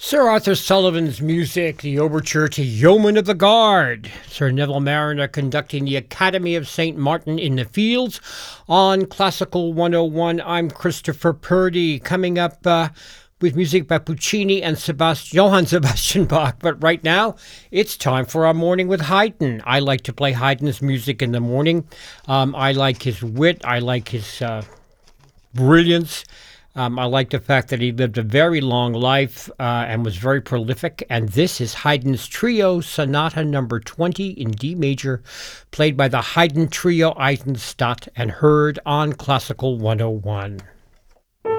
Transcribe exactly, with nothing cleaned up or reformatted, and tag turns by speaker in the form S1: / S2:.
S1: Sir Arthur Sullivan's music, the overture to Yeoman of the Guard. Sir Neville Marriner conducting the Academy of Saint Martin in the Fields on Classical one oh one. I'm Christopher Purdy, coming up uh, with music by Puccini and Sebast- Johann Sebastian Bach. But right now, it's time for our Morning with Haydn. I like to play Haydn's music in the morning. Um, I like his wit. I like his uh, brilliance. Um, I like the fact that he lived a very long life uh, and was very prolific. And this is Haydn's Trio Sonata number twenty in D major, played by the Haydn Trio Eisenstadt and heard on Classical one oh one.